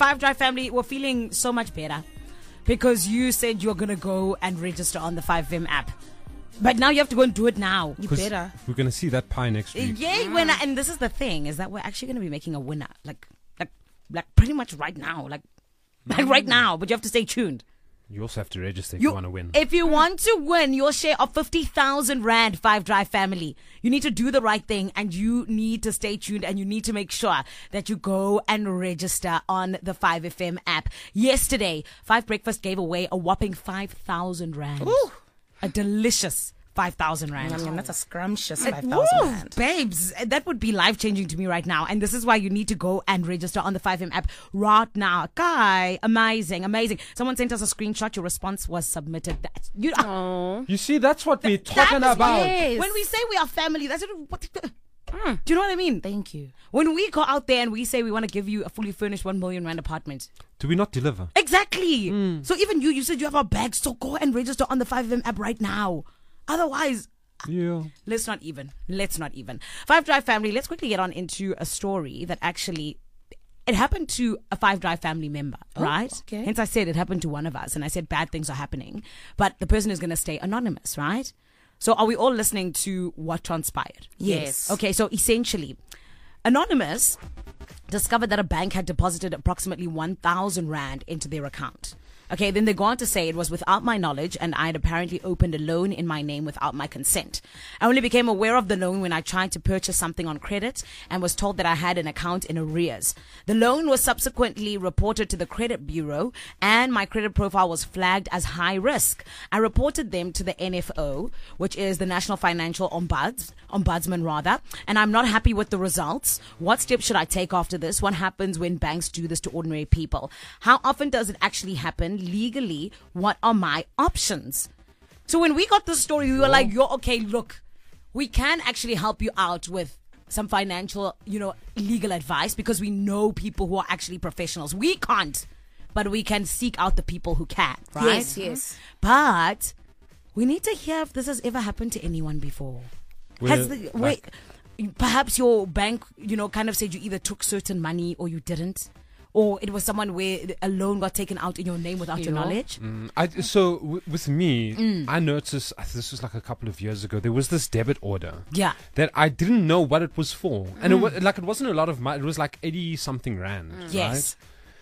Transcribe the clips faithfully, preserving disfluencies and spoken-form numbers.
Five Drive family, we're feeling so much better because you said you're going to go and register on the five F M app. But now you have to go and do it now. You better. We're going to see that pie next week. Yay, mm. winner. And this is the thing, is that we're actually going to be making a winner. Like, like, like pretty much right now. Like, mm. like right now. But you have to stay tuned. You also have to register if you, you want to win. If you want to win your share of fifty thousand Rand, Five Drive family, you need to do the right thing and you need to stay tuned and you need to make sure that you go and register on the five F M app. Yesterday, Five Breakfast gave away a whopping five thousand Rand. Ooh. A delicious five thousand Rand. I mean, that's a scrumptious five thousand Rand. Babes, that would be life-changing to me right now. And this is why you need to go and register on the five F M app right now. Guy, amazing, amazing. Someone sent us a screenshot. Your response was submitted. That, you, uh, you see, that's what we're talking that about. Yes. When we say we are family, that's what... Mm. Do you know what I mean? Thank you. When we go out there and we say we want to give you a fully furnished one million Rand apartment. Do we not deliver? Exactly. Mm. So even you, you said you have our bags. So go and register on the five F M app right now. Otherwise... Yeah. Let's not even. Let's not even. Five Drive family, let's quickly get on into a story that actually, it happened to a Five Drive family member, oh, right? Okay. Hence I said it happened to one of us and I said bad things are happening, but the person is going to stay anonymous, right? So are we all listening to what transpired? Yes. Okay, so essentially, Anonymous discovered that a bank had deposited approximately one thousand Rand into their account. Okay, then they go on to say it was without my knowledge and I had apparently opened a loan in my name without my consent. I only became aware of the loan when I tried to purchase something on credit and was told that I had an account in arrears. The loan was subsequently reported to the credit bureau and my credit profile was flagged as high risk. I reported them to the N F O, which is the National Financial Ombuds, Ombudsman rather, and I'm not happy with the results. What steps should I take after this? What happens when banks do this to ordinary people? How often does it actually happen? Legally, what are my options? So when we got this story, we were like, yo, okay, look, we can actually help you out with some financial, you know, legal advice because we know people who are actually professionals. We can't, but we can seek out the people who can, right? Yes, yes. But we need to hear if this has ever happened to anyone before. Well, Has the, like- wait, perhaps your bank, you know, kind of said you either took certain money or you didn't. Or it was someone where a loan got taken out in your name without You your know? knowledge. Mm, I, so w- with me, Mm. I noticed, I think this was like a couple of years ago, there was this debit order Yeah. that I didn't know what it was for. And it was, like it wasn't a lot of money, it was like eighty something Rand. Right? Yes.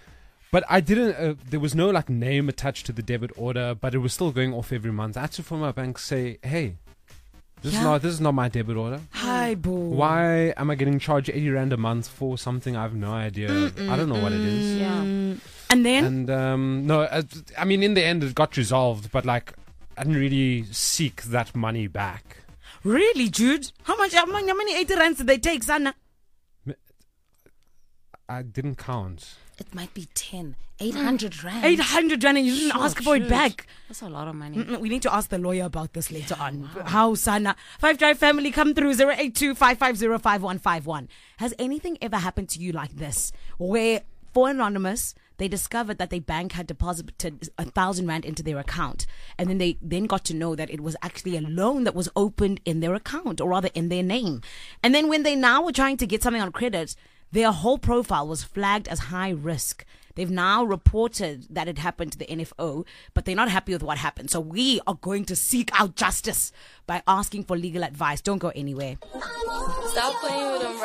But I didn't, uh, there was no like name attached to the debit order, but it was still going off every month. I had to phone my bank say, hey, this, Yeah. is not, this is not my debit order. Hi, boo. Why am I getting charged eighty Rand a month for something I have no idea? I don't know what it is. Yeah. And then? And um, no, uh, I mean, in the end, it got resolved, but like, I didn't really seek that money back. Really, Jude? How much, how many, how many eighty rands did they take, Sana? I didn't count. It might be ten. eight hundred Rand. eight hundred rand and you didn't Sure, ask for it shoot. back. That's a lot of money. Mm-mm, we need to ask the lawyer about this later on. How, Sana? Five Drive family, come through zero eight two, five five zero, five one five one. Has anything ever happened to you like this? Where, for Anonymous, they discovered that their bank had deposited a thousand rand into their account. And then they then got to know that it was actually a loan that was opened in their account, or rather in their name. And then when they now were trying to get something on credit, their whole profile was flagged as high risk. They've now reported that it happened to the N F O, but they're not happy with what happened. So we are going to seek out justice by asking for legal advice. Don't go anywhere. Stop playing with them.